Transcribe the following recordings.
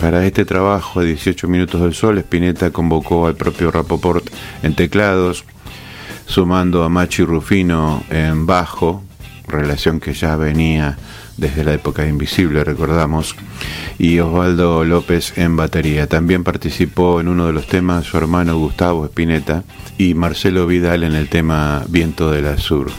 Para este trabajo de 18 minutos del sol, Spinetta convocó al propio Rapoport en teclados, sumando a Machi Rufino en bajo, relación que ya venía desde la época de Invisible, recordamos, y Osvaldo López en batería. También participó en uno de los temas su hermano Gustavo Spinetta y Marcelo Vidal en el tema Viento del Azur.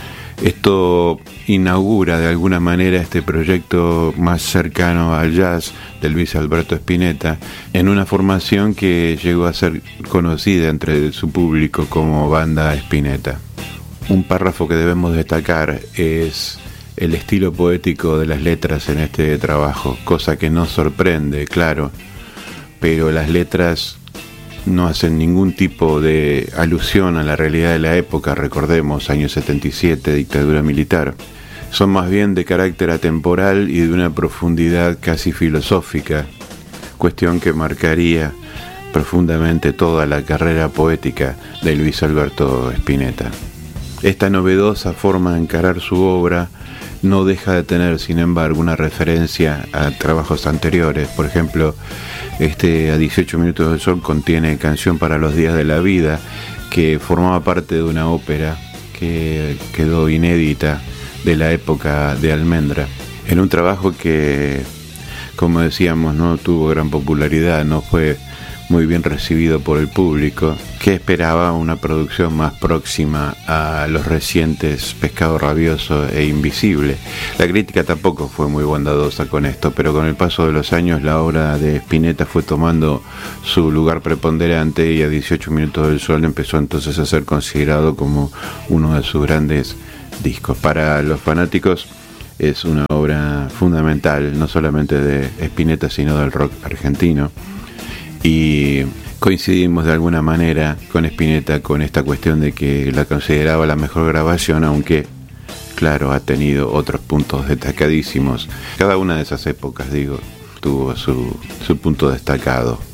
Esto inaugura de alguna manera este proyecto más cercano al jazz de Luis Alberto Spinetta, en una formación que llegó a ser conocida entre su público como Banda Spinetta. Un párrafo que debemos destacar es el estilo poético de las letras en este trabajo, cosa que no sorprende, claro, pero las letras no hacen ningún tipo de alusión a la realidad de la época, recordemos, año 77, dictadura militar. Son más bien de carácter atemporal y de una profundidad casi filosófica, cuestión que marcaría profundamente toda la carrera poética de Luis Alberto Spinetta. Esta novedosa forma de encarar su obra no deja de tener, sin embargo, una referencia a trabajos anteriores. Por ejemplo, a 18 minutos del sol contiene Canción para los días de la vida, que formaba parte de una ópera que quedó inédita de la época de Almendra, en un trabajo que, como decíamos, no tuvo gran popularidad, no fue muy bien recibido por el público, que esperaba una producción más próxima a los recientes Pescado Rabioso e Invisible. La crítica tampoco fue muy bondadosa con esto, pero con el paso de los años la obra de Spinetta fue tomando su lugar preponderante y a 18 minutos del sol empezó entonces a ser considerado como uno de sus grandes discos. Para los fanáticos es una obra fundamental, no solamente de Spinetta, sino del rock argentino. Y coincidimos de alguna manera con Spinetta con esta cuestión de que la consideraba la mejor grabación, aunque, claro, ha tenido otros puntos destacadísimos. Cada una de esas épocas, tuvo su punto destacado.